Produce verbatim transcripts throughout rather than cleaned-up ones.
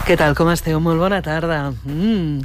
Què tal, com esteu? Molt bona tarda. Mm.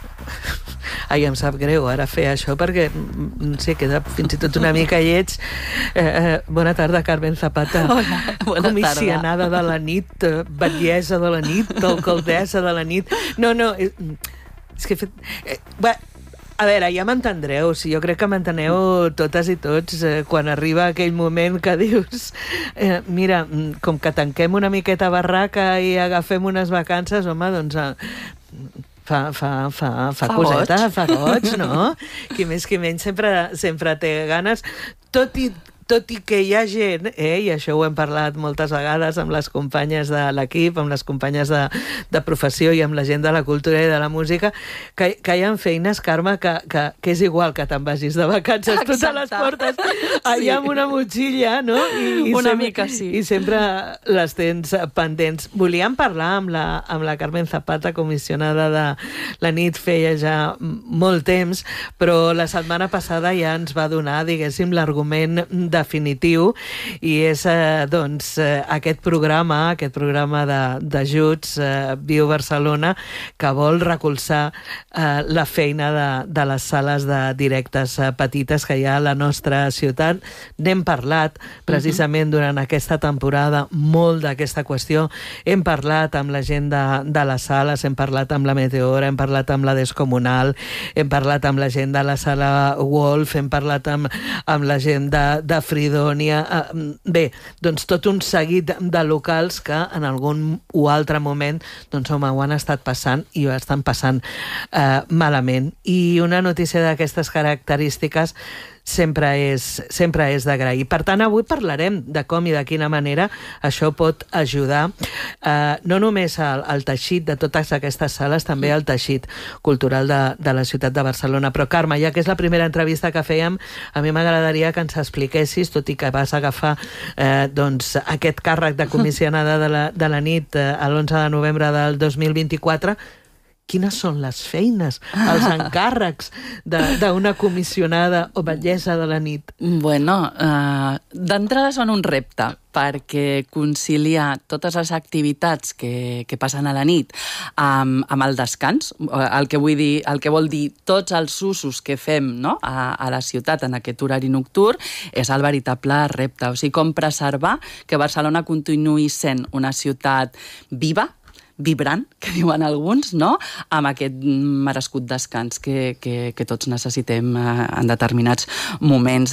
Ai, em sap greu ara fer això perquè, no sé, queda fins i tot una mica lleig. Eh, eh, bona tarda, Carmen Zapata. Hola, bona comissionada tarda. de la nit, batllessa de la nit, alcaldessa de la nit. No, no, és, és que he fet... Eh, bé, a veure, ja m'entendreu, si jo crec que m'enteneu totes i tots eh, quan arriba aquell moment que dius eh, mira, com que tanquem una miqueta barraca i agafem unes vacances, home, doncs... Eh, Fa, fa, fa, fa, fa coseta, goig. fa goig, no? Qui més qui menys sempre, sempre té ganes. Tot i, tot i que hi ha gent, eh, i això ho hem parlat moltes vegades amb les companyes de l'equip, amb les companyes de, de professió i amb la gent de la cultura i de la música, que, que hi ha feines, Carme, que, que, que és igual que te'n vagis de vacances, tu te les portes allà sí. amb una motxilla, no? I, i una sempre, mica, sí. I sempre les tens pendents. Volíem parlar amb la, amb la Carmen Zapata, comissionada de la nit, feia ja molt temps, però la setmana passada ja ens va donar, diguéssim, l'argument definitiu, i és eh, doncs, eh, aquest programa, aquest programa d'ajuts eh, Viu Barcelona, que vol recolzar eh, la feina de, de les sales de directes eh, petites que hi ha a la nostra ciutat. N'hem parlat precisament durant aquesta temporada molt d'aquesta qüestió. Hem parlat amb la gent de, de les sales, hem parlat amb la Meteora, hem parlat amb la Descomunal, hem parlat amb la gent de la sala Wolf, hem parlat amb, amb la gent de, de Fridònia. Bé, doncs tot un seguit de locals que en algun o altre moment doncs home, ho han estat passant i ho estan passant eh, malament. I una notícia d'aquestes característiques sempre és, sempre és d'agrair. Per tant, avui parlarem de com i de quina manera això pot ajudar eh, no només al, al teixit de totes aquestes sales, també al teixit cultural de, de la ciutat de Barcelona. Però, Carme, ja que és la primera entrevista que fèiem, a mi m'agradaria que ens expliquessis, tot i que vas agafar eh, doncs, aquest càrrec de comissionada de la, de la nit eh, l'onze de novembre del dos mil vint-i-quatre, quines són les feines, els encàrrecs d'una comissionada o batllessa de la nit? Bueno, uh, d'entrada són un repte, perquè conciliar totes les activitats que, que passen a la nit amb, amb el descans, el que, vull dir, el que vol dir tots els usos que fem, no? a, a la ciutat en aquest horari nocturn, és el veritable repte. O sigui, com preservar que Barcelona continuï sent una ciutat viva, vibrant, que diuen alguns, no? Amb aquest merescut descans que, que, que tots necessitem eh, en determinats moments.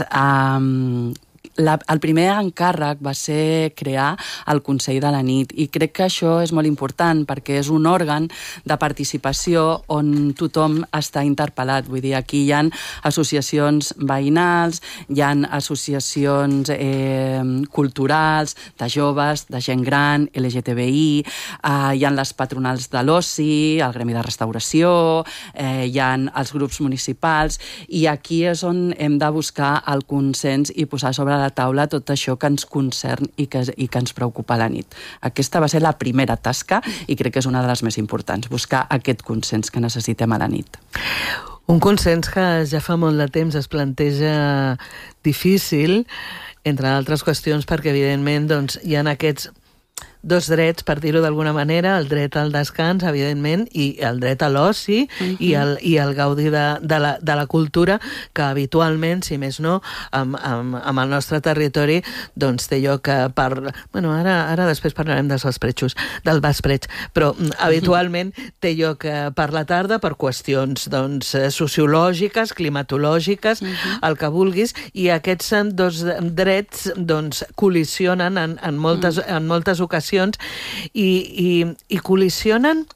Um, La, el primer encàrrec va ser crear el Consell de la Nit, i crec que això és molt important perquè és un òrgan de participació on tothom està interpel·lat. Vull dir, aquí hi ha associacions veïnals, hi ha associacions eh, culturals, de joves, de gent gran, L G T B I, eh, hi ha les patronals de l'oci, el Gremi de Restauració, eh, hi ha els grups municipals, i aquí és on hem de buscar el consens i posar sobre la la taula tot això que ens concern i que, i que ens preocupa a la nit. Aquesta va ser la primera tasca i crec que és una de les més importants, buscar aquest consens que necessitem a la nit. Un consens que ja fa molt de temps es planteja difícil, entre altres qüestions perquè, evidentment, doncs, hi ha aquests dos drets, per dir-ho d'alguna manera, el dret al descans, evidentment, i el dret a l'oci uh-huh. i, el, i el gaudi de, de, la, de la cultura, que habitualment, si més no, amb, amb, amb el nostre territori, doncs té lloc per... Bueno, ara, ara després parlarem dels vesprejos, del vespreig, però uh-huh. habitualment té lloc per la tarda per qüestions doncs, sociològiques, climatològiques, uh-huh. el que vulguis, i aquests dos drets doncs, col·lisionen en, en, moltes, uh-huh. en moltes ocasions i, i, i col·lisionen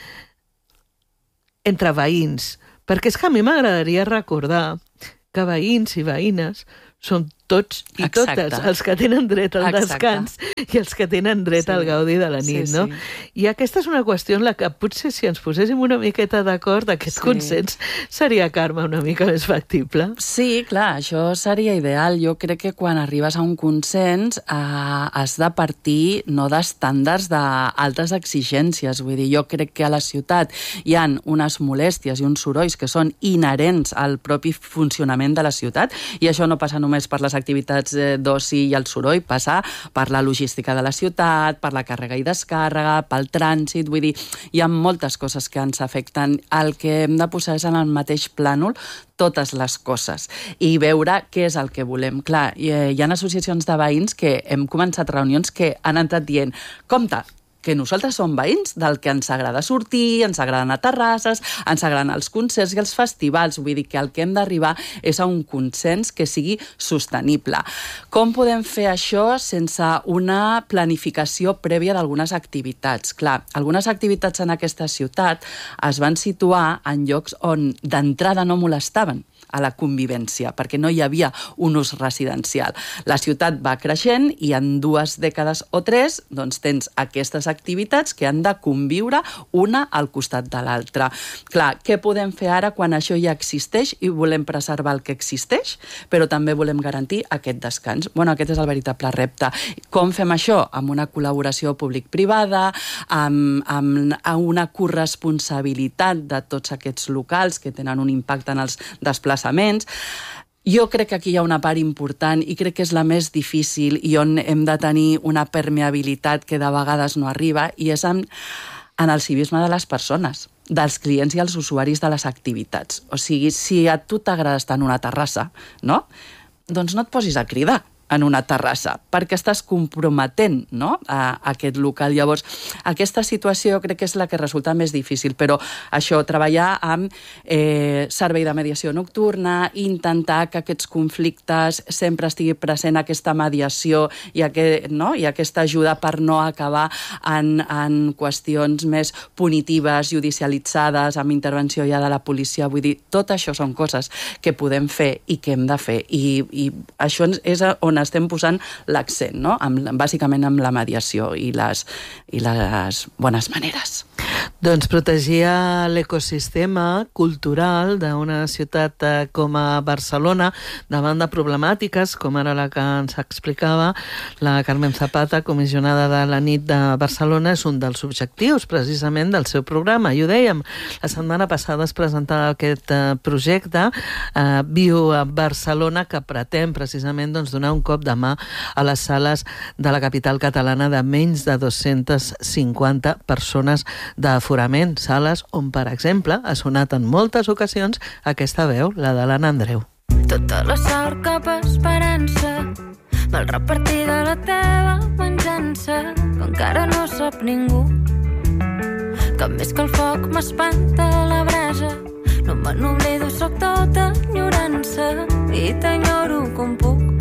entre veïns, perquè és que a mi m'agradaria recordar que veïns i veïnes són tots i Exacte. totes els que tenen dret al Exacte. descans i els que tenen dret sí. al gaudi de la nit, sí, no? Sí. I aquesta és una qüestió en la que potser si ens poséssim una miqueta d'acord, aquest sí. consens seria, Carme, una mica més factible. Sí, clar, això seria ideal. Jo crec que quan arribes a un consens eh, has de partir no d'estàndards d'altes exigències. Vull dir, jo crec que a la ciutat hi ha unes molèsties i uns sorolls que són inherents al propi funcionament de la ciutat, i això no passa només per les les activitats d'oci i el soroll passa per la logística de la ciutat, per la càrrega i descàrrega, pel trànsit, vull dir, hi ha moltes coses que ens afecten. El que hem de posar és en el mateix plànol totes les coses i veure què és el que volem. Clar, hi ha associacions de veïns que hem començat reunions que han entrat dient, compte, que nosaltres som veïns del que ens agrada sortir, ens agraden a terrasses, ens agraden els concerts i els festivals. Vull dir que el que hem d'arribar és a un consens que sigui sostenible. Com podem fer això sense una planificació prèvia d'algunes activitats? Clar, algunes activitats en aquesta ciutat es van situar en llocs on d'entrada no molestaven a la convivència, perquè no hi havia un ús residencial. La ciutat va creixent i en dues dècades o tres doncs, tens aquestes activitats que han de conviure una al costat de l'altra. Clar, què podem fer ara quan això ja existeix i volem preservar el que existeix, però també volem garantir aquest descans? Bueno, aquest és el veritable repte. Com fem això? Amb una col·laboració públic-privada, amb, amb, amb una corresponsabilitat de tots aquests locals que tenen un impacte en els desplaçaments. Jo crec que aquí hi ha una part important i crec que és la més difícil i on hem de tenir una permeabilitat que de vegades no arriba i és en, en el civisme de les persones, dels clients i els usuaris de les activitats. O sigui, si a tu t'agrada estar en una terrassa, no? Doncs no et posis a cridar en una terrassa, perquè estàs comprometent, no?, a, a aquest local. Llavors, aquesta situació jo crec que és la que resulta més difícil, però això, treballar amb eh, servei de mediació nocturna, intentar que aquests conflictes sempre estigui present aquesta mediació i, aquest, no? I aquesta ajuda per no acabar en, en qüestions més punitives, judicialitzades, amb intervenció ja de la policia. Vull dir, tot això són coses que podem fer i que hem de fer, i, i això és on estem posant l'accent, no? Amb, bàsicament amb la mediació i les, i les bones maneres. Doncs protegir l'ecosistema cultural d'una ciutat com a Barcelona davant de problemàtiques, com ara la que ens explicava la Carmen Zapata, comissionada de la nit de Barcelona, és un dels objectius precisament del seu programa. I ho dèiem, la setmana passada es presentava aquest projecte eh, Viu a Barcelona, que pretén precisament doncs, donar un cop de mà a les sales de la capital catalana de menys de dos-centes cinquanta persones d'aforament, sales on, per exemple, ha sonat en moltes ocasions aquesta veu, la de l'Anna Andreu. Tota la sort cap esperança, mal repartida la teva venjança, que encara no sap ningú. Que més que el foc m'espanta la brasa, no me n'oblido, soc tota enyorança i t'enyoro com puc.